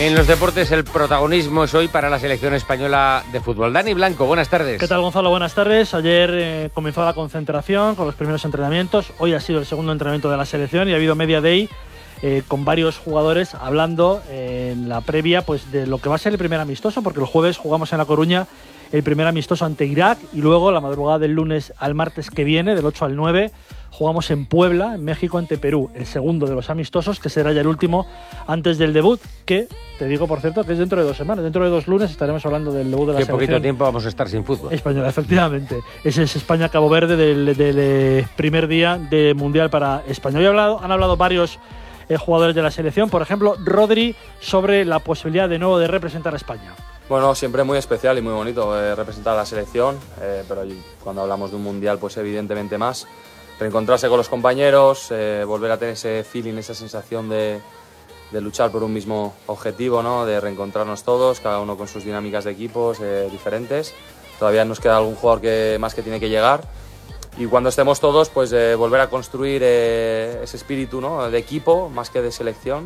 En los deportes el protagonismo es hoy para la selección española de fútbol. Dani Blanco, buenas tardes. ¿Qué tal, Gonzalo? Buenas tardes. Ayer comenzó la concentración con los primeros entrenamientos. Hoy ha sido el segundo entrenamiento de la selección y ha habido media day con varios jugadores hablando en la previa pues, de lo que va a ser el primer amistoso, porque el jueves jugamos en La Coruña el primer amistoso ante Irak y luego la madrugada del lunes al martes que viene, del 8 al 9, jugamos en Puebla, en México, ante Perú, el segundo de los amistosos, que será ya el último antes del debut, que te digo, por cierto, que es dentro de 2 semanas. Dentro de 2 lunes estaremos hablando del debut de la selección. Qué poquito tiempo vamos a estar sin fútbol. Española, efectivamente. Ese es España-Cabo Verde del primer día de Mundial para España. Hoy han hablado varios jugadores de la selección, por ejemplo, Rodri, sobre la posibilidad de nuevo de representar a España. Bueno, siempre muy especial y muy bonito representar a la selección, pero cuando hablamos de un mundial, pues evidentemente más. Reencontrarse con los compañeros, volver a tener ese feeling, esa sensación de luchar por un mismo objetivo, ¿no? De reencontrarnos todos, cada uno con sus dinámicas de equipos diferentes. Todavía nos queda algún jugador que tiene que llegar. Y cuando estemos todos, pues volver a construir ese espíritu, ¿no? De equipo más que de selección.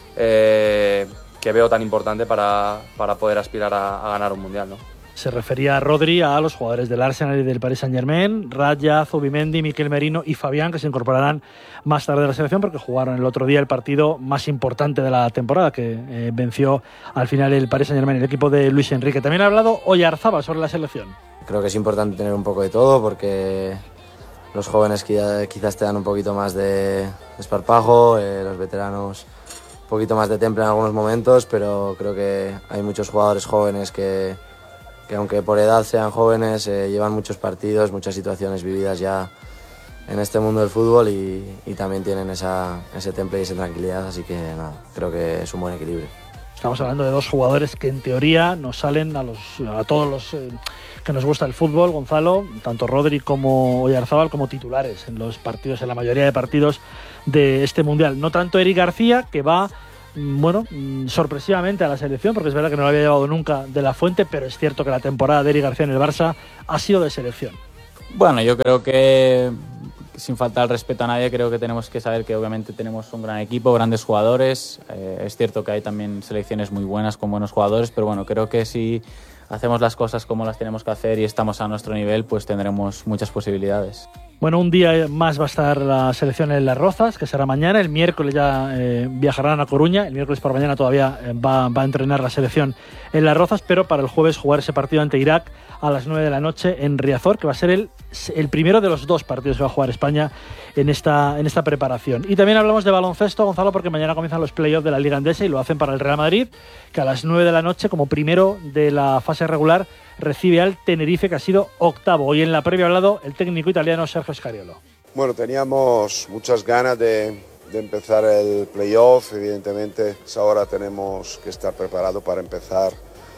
Que veo tan importante para poder aspirar a ganar un mundial, ¿no? Se refería a Rodri a los jugadores del Arsenal y del Paris Saint-Germain, Raya, Zubimendi, Miquel Merino y Fabián, que se incorporarán más tarde a la selección porque jugaron el otro día el partido más importante de la temporada, que venció al final el Paris Saint-Germain, el equipo de Luis Enrique. También ha hablado Oyarzábal sobre la selección. Creo que es importante tener un poco de todo porque los jóvenes quizás te dan un poquito más de desparpajo, los veteranos un poquito más de temple en algunos momentos, pero creo que hay muchos jugadores jóvenes que aunque por edad sean jóvenes, llevan muchos partidos, muchas situaciones vividas ya en este mundo del fútbol y también tienen ese temple y esa tranquilidad, así que nada, creo que es un buen equilibrio. Estamos hablando de 2 jugadores que en teoría nos salen a todos los que nos gusta el fútbol, Gonzalo, tanto Rodri como Oyarzábal como titulares en los partidos, en la mayoría de partidos de este Mundial. No tanto Eric García, que va sorpresivamente a la selección, porque es verdad que no lo había llevado nunca de la Fuente, pero es cierto que la temporada de Eric García en el Barça ha sido de selección. Bueno, yo creo que sin faltar el respeto a nadie, creo que tenemos que saber que obviamente tenemos un gran equipo, grandes jugadores. Es cierto que hay también selecciones muy buenas con buenos jugadores, pero bueno, creo que si hacemos las cosas como las tenemos que hacer y estamos a nuestro nivel, pues tendremos muchas posibilidades. Bueno, un día más va a estar la selección en Las Rozas, que será mañana. El miércoles ya viajarán a Coruña. El miércoles por mañana todavía va a entrenar la selección en Las Rozas, pero para el jueves jugar ese partido ante Irak a las 9 de la noche en Riazor, que va a ser el primero de los 2 partidos que va a jugar España en esta preparación. Y también hablamos de baloncesto, Gonzalo, porque mañana comienzan los playoffs de la Liga Endesa y lo hacen para el Real Madrid, que a las 9 de la noche, como primero de la fase regular, recibe al Tenerife, que ha sido octavo. Hoy en la previa ha hablado el técnico italiano Sergio Scariolo. Bueno, teníamos muchas ganas de empezar el playoff. Evidentemente, ahora tenemos que estar preparados para empezar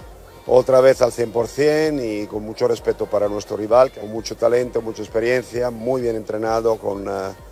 otra vez al 100% y con mucho respeto para nuestro rival, con mucho talento, mucha experiencia, muy bien entrenado, con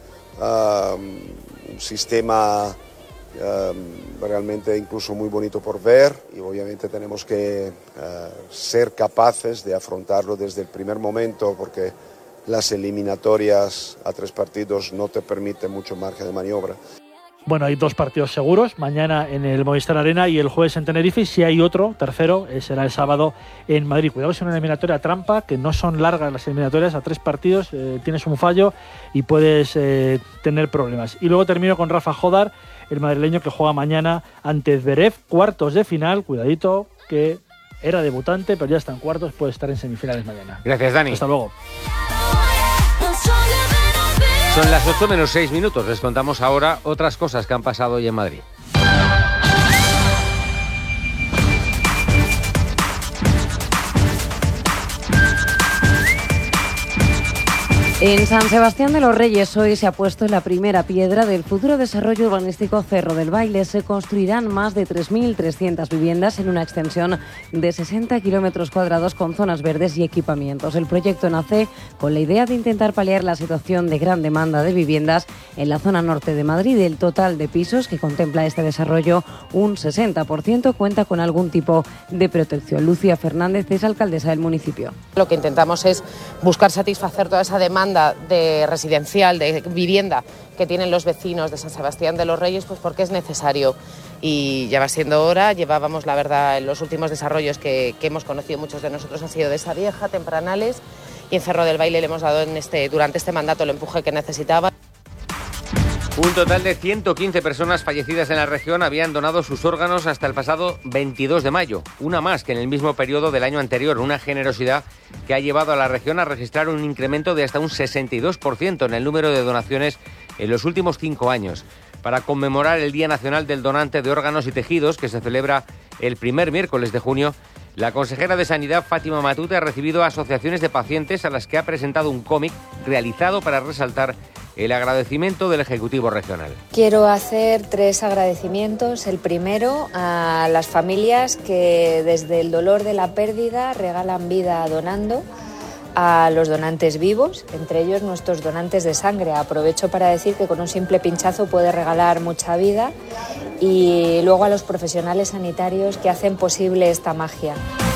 un sistema realmente incluso muy bonito por ver, y obviamente tenemos que ser capaces de afrontarlo desde el primer momento, porque las eliminatorias a 3 partidos no te permiten mucho margen de maniobra. Bueno, hay 2 partidos seguros, mañana en el Movistar Arena y el jueves en Tenerife, y si hay otro, tercero, será el sábado en Madrid. Cuidado, es una eliminatoria trampa, que no son largas las eliminatorias, a 3 partidos tienes un fallo y puedes tener problemas. Y luego termino con Rafa Jodar, el madrileño, que juega mañana ante Zverev, cuartos de final. Cuidadito, que era debutante, pero ya está en cuartos, puede estar en semifinales mañana. Gracias, Dani. Hasta luego. Son las 8 menos 6 minutos. Les contamos ahora otras cosas que han pasado hoy en Madrid. En San Sebastián de los Reyes hoy se ha puesto la primera piedra del futuro desarrollo urbanístico Cerro del Baile. Se construirán más de 3.300 viviendas en una extensión de 60 kilómetros cuadrados con zonas verdes y equipamientos. El proyecto nace con la idea de intentar paliar la situación de gran demanda de viviendas en la zona norte de Madrid. El total de pisos que contempla este desarrollo, un 60%, cuenta con algún tipo de protección. Lucía Fernández es alcaldesa del municipio. Lo que intentamos es buscar satisfacer toda esa demanda demanda de residencial, de vivienda que tienen los vecinos de San Sebastián de los Reyes, pues porque es necesario. Y ya va siendo hora. Llevábamos, la verdad, en los últimos desarrollos que hemos conocido muchos de nosotros han sido de esa vieja, Tempranales, y en Cerro del Baile le hemos dado durante este mandato el empuje que necesitaba. Un total de 115 personas fallecidas en la región habían donado sus órganos hasta el pasado 22 de mayo, una más que en el mismo periodo del año anterior, una generosidad que ha llevado a la región a registrar un incremento de hasta un 62% en el número de donaciones en los últimos 5 años. Para conmemorar el Día Nacional del Donante de Órganos y Tejidos, que se celebra el primer miércoles de junio, la consejera de Sanidad, Fátima Matute, ha recibido asociaciones de pacientes a las que ha presentado un cómic realizado para resaltar el agradecimiento del Ejecutivo Regional. Quiero hacer 3 agradecimientos. El primero, a las familias que desde el dolor de la pérdida regalan vida donando, a los donantes vivos, entre ellos nuestros donantes de sangre. Aprovecho para decir que con un simple pinchazo puede regalar mucha vida, y luego a los profesionales sanitarios que hacen posible esta magia.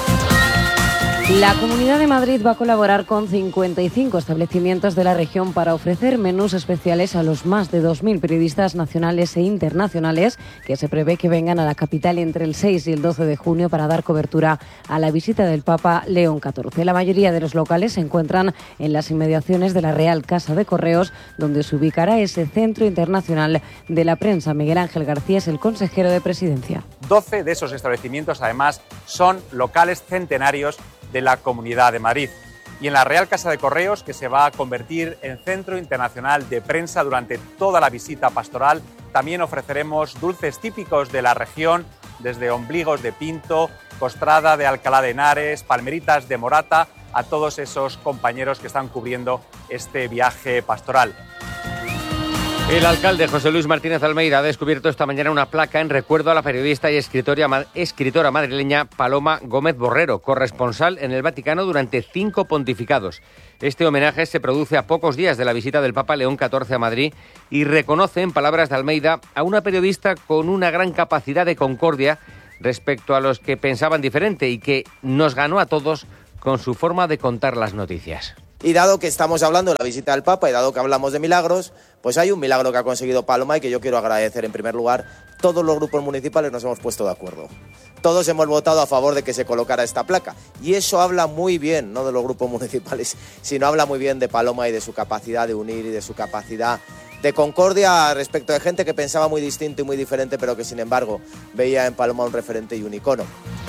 La Comunidad de Madrid va a colaborar con 55 establecimientos de la región para ofrecer menús especiales a los más de 2.000 periodistas nacionales e internacionales que se prevé que vengan a la capital entre el 6 y el 12 de junio para dar cobertura a la visita del Papa León XIV. La mayoría de los locales se encuentran en las inmediaciones de la Real Casa de Correos, donde se ubicará ese Centro Internacional de la Prensa. Miguel Ángel García es el consejero de Presidencia. 12 de esos establecimientos, además, son locales centenarios de la Comunidad de Madrid. Y en la Real Casa de Correos, que se va a convertir en Centro Internacional de Prensa durante toda la visita pastoral, también ofreceremos dulces típicos de la región, desde ombligos de pinto, costrada de Alcalá de Henares, palmeritas de Morata, a todos esos compañeros que están cubriendo este viaje pastoral. El alcalde José Luis Martínez Almeida ha descubierto esta mañana una placa en recuerdo a la periodista y escritora madrileña Paloma Gómez Borrero, corresponsal en el Vaticano durante 5 pontificados. Este homenaje se produce a pocos días de la visita del Papa León XIV a Madrid y reconoce, en palabras de Almeida, a una periodista con una gran capacidad de concordia respecto a los que pensaban diferente y que nos ganó a todos con su forma de contar las noticias. Y dado que estamos hablando de la visita del Papa y dado que hablamos de milagros, pues hay un milagro que ha conseguido Paloma y que yo quiero agradecer en primer lugar. Todos los grupos municipales nos hemos puesto de acuerdo. Todos hemos votado a favor de que se colocara esta placa. Y eso habla muy bien, no de los grupos municipales, sino habla muy bien de Paloma y de su capacidad de unir y de su capacidad de concordia respecto de gente que pensaba muy distinto y muy diferente, pero que sin embargo veía en Paloma un referente y un icono.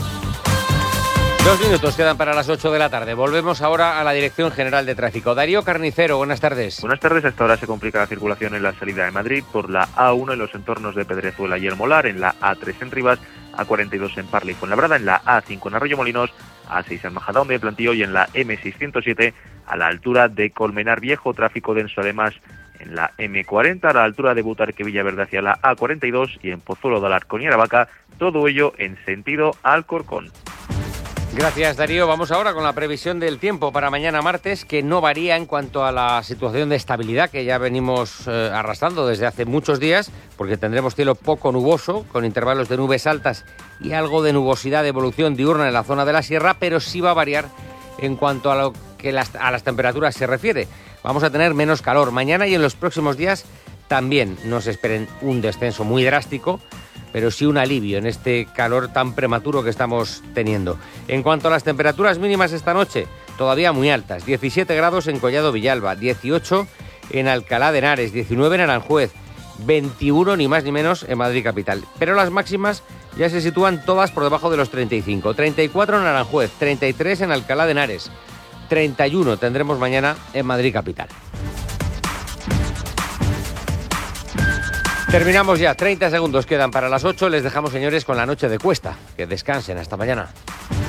2 minutos quedan para las 8 de la tarde. Volvemos ahora a la Dirección General de Tráfico. Darío Carnicero, buenas tardes. Buenas tardes. Hasta ahora se complica la circulación en la salida de Madrid por la A1 en los entornos de Pedrezuela y El Molar, en la A3 en Rivas, A42 en Parla y Fuenlabrada, en la A5 en Arroyomolinos, A6 en Majadahonda y Plantío y en la M607 a la altura de Colmenar Viejo. Tráfico denso además en la M40 a la altura de Butarque Villaverde hacia la A42 y en Pozuelo de Alarcón y Aravaca, todo ello en sentido Alcorcón. Gracias, Darío. Vamos ahora con la previsión del tiempo para mañana martes, que no varía en cuanto a la situación de estabilidad que ya venimos arrastrando desde hace muchos días, porque tendremos cielo poco nuboso, con intervalos de nubes altas y algo de nubosidad de evolución diurna en la zona de la sierra, pero sí va a variar en cuanto a lo que a las temperaturas se refiere. Vamos a tener menos calor. Mañana y en los próximos días también no se esperen un descenso muy drástico, pero sí un alivio en este calor tan prematuro que estamos teniendo. En cuanto a las temperaturas mínimas esta noche, todavía muy altas. 17 grados en Collado Villalba, 18 en Alcalá de Henares, 19 en Aranjuez, 21 ni más ni menos en Madrid capital. Pero las máximas ya se sitúan todas por debajo de los 35. 34 en Aranjuez, 33 en Alcalá de Henares, 31 tendremos mañana en Madrid capital. Terminamos ya, 30 segundos quedan para las 8. Les dejamos, señores, con la noche de Cuesta. Que descansen, hasta mañana.